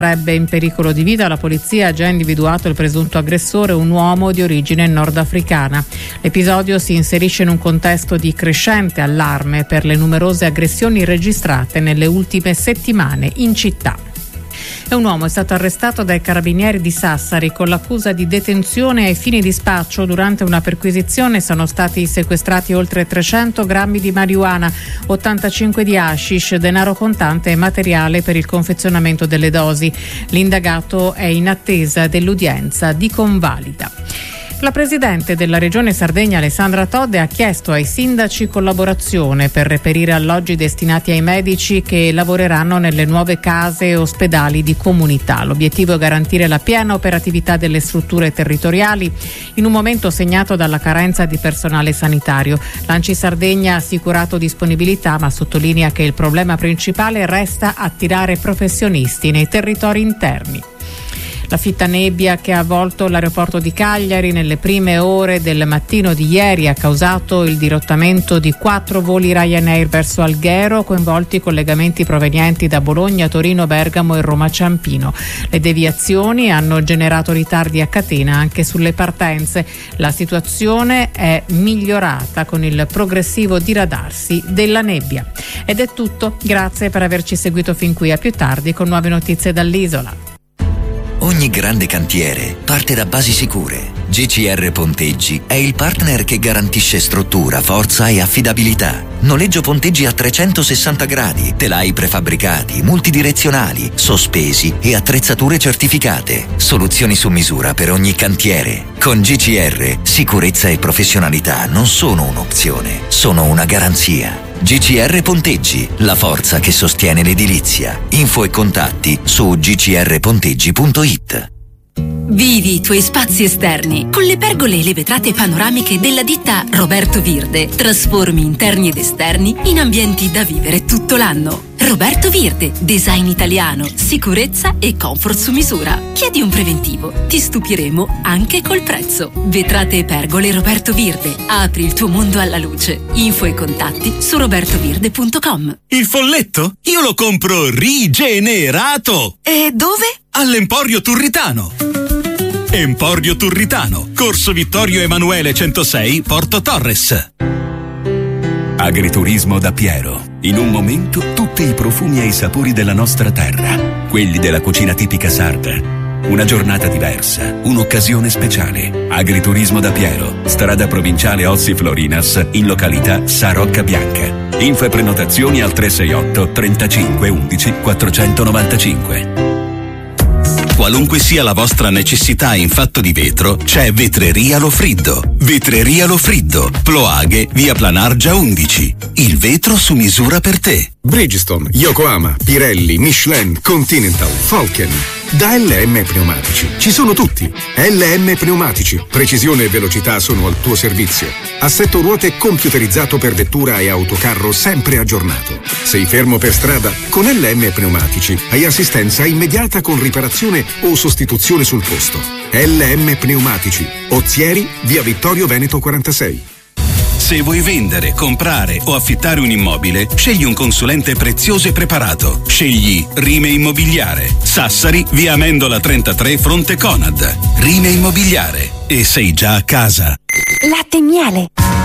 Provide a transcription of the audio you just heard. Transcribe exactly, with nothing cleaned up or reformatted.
Sarebbe in pericolo di vita. La polizia ha già individuato il presunto aggressore, un uomo di origine nordafricana. L'episodio si inserisce in un contesto di crescente allarme per le numerose aggressioni registrate nelle ultime settimane in città. E un uomo è stato arrestato dai carabinieri di Sassari con l'accusa di detenzione ai fini di spaccio. Durante una perquisizione sono stati sequestrati oltre trecento grammi di marijuana, ottantacinque di hashish, denaro contante e materiale per il confezionamento delle dosi. L'indagato è in attesa dell'udienza di convalida. La presidente della Regione Sardegna Alessandra Todde ha chiesto ai sindaci collaborazione per reperire alloggi destinati ai medici che lavoreranno nelle nuove case e ospedali di comunità. L'obiettivo è garantire la piena operatività delle strutture territoriali in un momento segnato dalla carenza di personale sanitario. L'Anci Sardegna ha assicurato disponibilità, ma sottolinea che il problema principale resta attirare professionisti nei territori interni. La fitta nebbia che ha avvolto l'aeroporto di Cagliari nelle prime ore del mattino di ieri ha causato il dirottamento di quattro voli Ryanair verso Alghero, coinvolti collegamenti provenienti da Bologna, Torino, Bergamo e Roma Ciampino. Le deviazioni hanno generato ritardi a catena anche sulle partenze. La situazione è migliorata con il progressivo diradarsi della nebbia. Ed è tutto, grazie per averci seguito fin qui. A più tardi con nuove notizie dall'isola. Ogni grande cantiere parte da basi sicure. G C R Ponteggi è il partner che garantisce struttura, forza e affidabilità. Noleggio ponteggi a trecentosessanta gradi, telai prefabbricati, multidirezionali, sospesi e attrezzature certificate. Soluzioni su misura per ogni cantiere. Con G C R, sicurezza e professionalità non sono un'opzione, sono una garanzia. G C R Ponteggi, la forza che sostiene l'edilizia. Info e contatti su g c r ponteggi punto i t. Vivi i tuoi spazi esterni con le pergole e le vetrate panoramiche della ditta Roberto Virde. Trasformi interni ed esterni in ambienti da vivere tutto l'anno. Roberto Virde, design italiano, sicurezza e comfort su misura. Chiedi un preventivo, ti stupiremo anche col prezzo. Vetrate e pergole Roberto Virde, apri il tuo mondo alla luce. Info e contatti su roberto virde punto com. Il folletto? Io lo compro rigenerato! E dove? All'Emporio Turritano. Emporio Turritano, Corso Vittorio Emanuele centosei, Porto Torres. Agriturismo da Piero. In un momento tutti i profumi e i sapori della nostra terra, quelli della cucina tipica sarda. Una giornata diversa, un'occasione speciale. Agriturismo da Piero, strada provinciale Ossi Florinas, in località Sa Rocca Bianca. Info e prenotazioni al tre sei otto trentacinque undici quattrocentonovantacinque. Qualunque sia la vostra necessità in fatto di vetro, c'è Vetreria Lofriddo. Vetreria Lofriddo, Ploaghe, via Planargia undici. Il vetro su misura per te. Bridgestone, Yokohama, Pirelli, Michelin, Continental, Falken. Da L M Pneumatici ci sono tutti. L M Pneumatici, precisione e velocità sono al tuo servizio. Assetto ruote computerizzato per vettura e autocarro sempre aggiornato. Sei fermo per strada? Con L M Pneumatici hai assistenza immediata con riparazione o sostituzione sul posto. L M Pneumatici, Ozieri, via Vittorio Veneto quarantasei. Se vuoi vendere, comprare o affittare un immobile, scegli un consulente prezioso e preparato. Scegli Rime Immobiliare. Sassari, via Amendola trentatré, fronte Conad. Rime Immobiliare. E sei già a casa. Latte e miele.